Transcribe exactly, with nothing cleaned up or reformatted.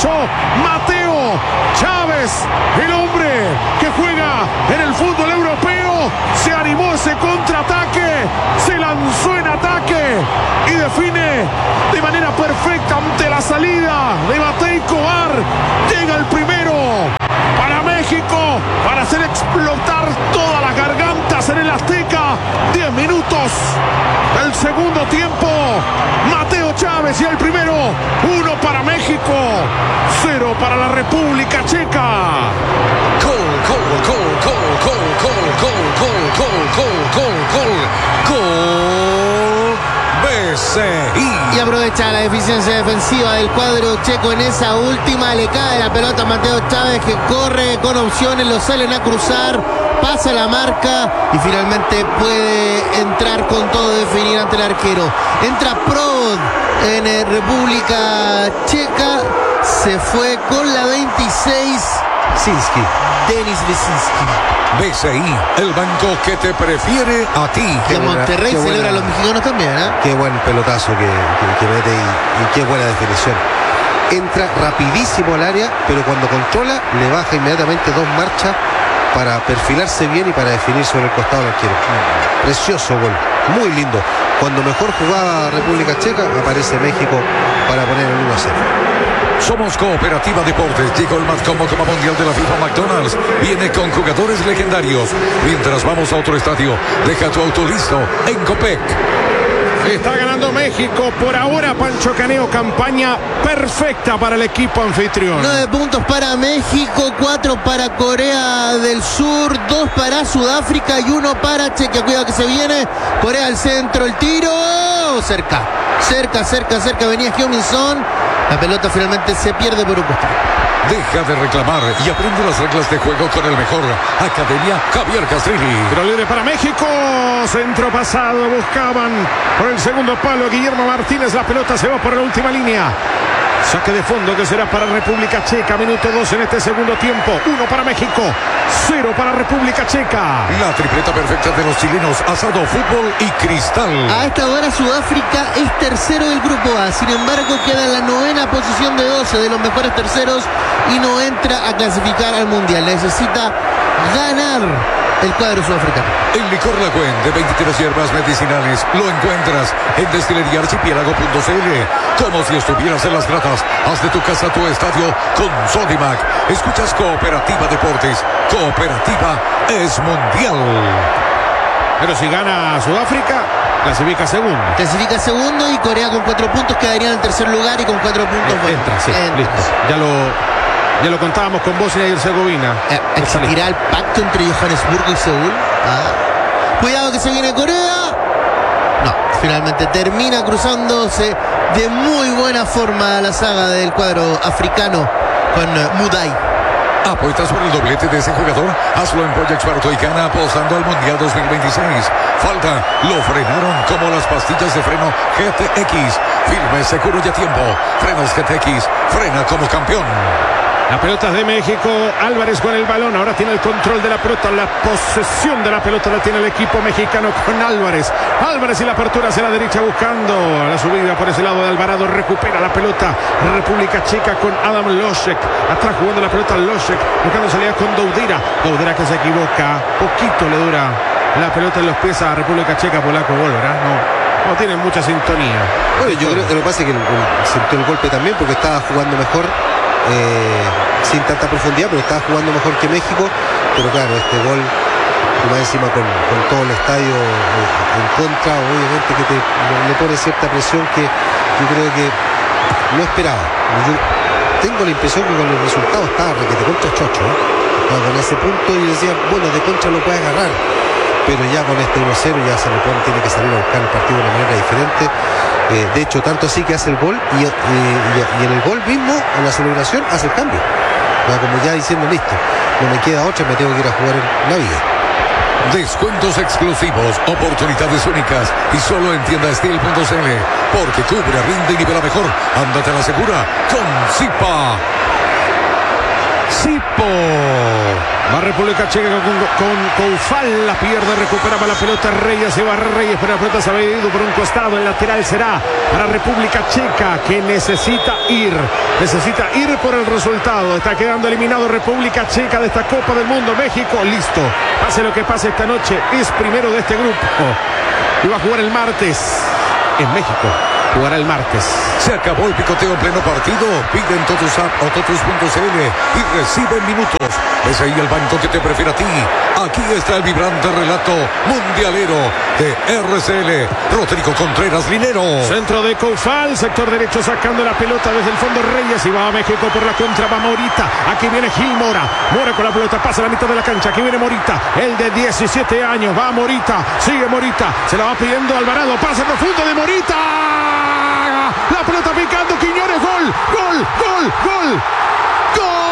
derecho, Mateo Chávez, el hombre que juega en el fútbol europeo, se animó ese contraataque, se lanzó en ataque y define de manera perfecta ante la salida de Matei Kovar. Llega el primero para México, para hacer explotar todas las gargantas en el Azteca. diez minutos del segundo tiempo. Mateo Chávez y el primero. Uno para México, cero para la República Checa. Gol, gol, gol, gol, gol, gol, gol, gol, gol, gol, gol, gol. B C I. Y aprovecha la deficiencia defensiva del cuadro checo en esa última. Le cae la pelota a Mateo Chávez, que corre con opciones, lo salen a cruzar, pasa la marca y finalmente puede entrar con todo, definir ante el arquero. Entra Prod en eh, República Checa. Se fue con la veintiséis. Sinski. Denis Wyszynski. B C I, el banco que te prefiere a ti. Que Monterrey qué celebra buena, a los mexicanos también, ¿eh? Qué buen pelotazo que, que, que mete y, y qué buena definición. Entra rapidísimo al área, pero cuando controla le baja inmediatamente dos marchas para perfilarse bien y para definir sobre el costado del arquero. Precioso gol, muy lindo. Cuando mejor jugaba República Checa, aparece México para poner el uno a cero. Somos Cooperativa Deportes. Llegó el más cómodo Copa Mundial de la FIFA McDonald's. Viene con jugadores legendarios. Mientras vamos a otro estadio, deja tu auto listo en Copec. Está ganando México por ahora. Pancho Caneo, campaña perfecta para el equipo anfitrión. Nueve puntos para México, cuatro para Corea del Sur, dos para Sudáfrica y uno para Chequia. Cuidado que se viene. Corea al centro, el tiro. Cerca, cerca, cerca, cerca. Venía Heung-min-son. La pelota finalmente se pierde por un costado. Deja de reclamar y aprende las reglas de juego con el mejor. Academia Javier Castrilli. Tiro libre para México. Centro pasado. Buscaban por el segundo palo Guillermo Martínez. La pelota se va por la última línea. Saque de fondo que será para República Checa. Minuto dos en este segundo tiempo. Uno para México, cero para República Checa. La tripleta perfecta de los chilenos. Asado, fútbol y cristal. A esta hora Sudáfrica es tercero del grupo A. Sin embargo, queda en la novena posición de doce de los mejores terceros y no entra a clasificar al Mundial. Necesita ganar el cuadro sudafricano. El licor La Cuen de veintitrés hierbas medicinales lo encuentras en destilería archipiélago punto c l. Como si estuvieras en las gratas. Haz de tu casa tu estadio con Sodimac. Escuchas Cooperativa Deportes. Cooperativa es mundial. Pero si gana Sudáfrica, clasifica segundo. Clasifica segundo y Corea con cuatro puntos quedaría en el tercer lugar y con cuatro puntos. Eh, entra, sí, entra. listo. Ya lo... Ya lo contábamos con Bosnia y Herzegovina. Eh, ¿Existirá el pacto entre Johannesburgo y Seúl? Ah. Cuidado que se viene Corea. No, finalmente termina cruzándose de muy buena forma la saga del cuadro africano con uh, Mudai. ¿Apuestas por el doblete de ese jugador? Hazlo en Polla Experto y gana apostando al Mundial dos mil veintiséis. Falta, lo frenaron como las pastillas de freno G T X. Firme, seguro y a tiempo. Frenos G T X, frena como campeón. La pelota es de México. Álvarez con el balón. Ahora tiene el control de la pelota. La posesión de la pelota la tiene el equipo mexicano con Álvarez. Álvarez y la apertura hacia la derecha buscando la subida por ese lado de Alvarado. Recupera la pelota República Checa con Adam Losek. Atrás jugando la pelota Losek. Buscando salida con Doudira. Doudira que se equivoca. Poquito le dura la pelota en los pies a República Checa. Polaco gol, ¿verdad? No, no tienen mucha sintonía. Bueno, yo creo que lo que pasa es que el, el, sintió el golpe también porque estaba jugando mejor. Eh, sin tanta profundidad, pero estaba jugando mejor que México. Pero claro, este gol y más encima con, con todo el estadio eh, en contra, obviamente que te, le pone cierta presión que yo creo que no esperaba. Yo tengo la impresión que con el resultado estaba requete contra chocho, ¿eh? Estaba con ese punto y decía, bueno, de contra lo puede agarrar, pero ya con este uno cero ya se le pone, tiene que salir a buscar el partido de una manera diferente. Eh, de hecho, tanto así que hace el gol y, y, y, y en el gol mismo, en la celebración, hace el cambio. O sea, como ya diciendo, listo, no me queda otra, me tengo que ir a jugar en la vida. Descuentos exclusivos, oportunidades únicas y solo en tienda steel punto c l. Porque cubre, rinde y nivela mejor. Ándate a la segura con Zipa. Zipo. República Checa con, con Koufal. La pierde, recuperaba la pelota Reyes. Se va Reyes, pero la pelota se había ido por un costado. El lateral será para República Checa, que necesita ir. Necesita ir por el resultado. Está quedando eliminado República Checa de esta Copa del Mundo. México, listo. Pase lo que pase esta noche, es primero de este grupo. Y va a jugar el martes en México. Jugará el martes. Se acabó el picoteo en pleno partido. Pide en Totus App o Totus punto c l y recibe en minutos. Es ahí el banco que te prefiere a ti. Aquí está el vibrante relato mundialero de R C L. Rodrigo Contreras Linero. Centro de Koufal, sector derecho sacando la pelota desde el fondo Reyes y va a México por la contra, va Morita. Aquí viene Gil Mora. Mora con la pelota, pasa a la mitad de la cancha. Aquí viene Morita, el de diecisiete años. Va Morita, sigue Morita. Se la va pidiendo Alvarado. Pasa profundo de Morita. La pelota picando, Quiñones, gol, gol, gol, gol. ¡Gol!